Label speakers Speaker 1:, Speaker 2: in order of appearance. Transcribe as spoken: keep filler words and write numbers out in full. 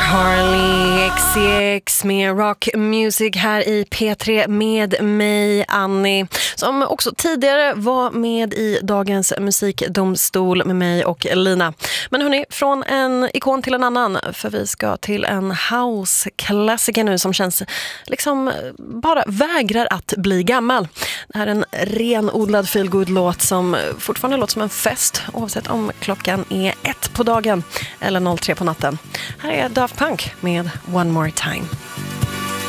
Speaker 1: Harley X C X med Rock Music här i P tre med mig, Annie, som också tidigare var med i dagens musikdomstol med mig och Lina. Men hörni, från en ikon till en annan, för vi ska till en house-klassiker nu som känns liksom bara vägrar att bli gammal. Det här är en renodlad feel-good-låt som fortfarande låter som en fest, oavsett om klockan är ett på dagen eller noll tre på natten. Här är Daft Punk med One More Time.